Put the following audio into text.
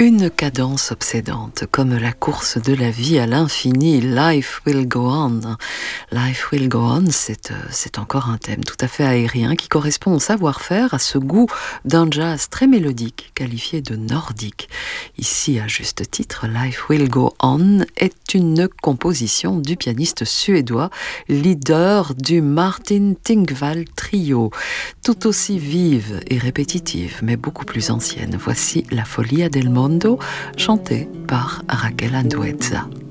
Une cadence obsédante, comme la course de la vie à l'infini. Life will go on. Life will go on, c'est encore un thème tout à fait aérien qui correspond au savoir-faire, à ce goût d'un jazz très mélodique, qualifié de nordique. Ici, à juste titre, Life will go on est une composition du pianiste suédois, leader du Martin Tingvall Trio. Tout aussi vive et répétitive, mais beaucoup plus ancienne. Voici La Folia del Mondo, chantée par Raquel Andueza.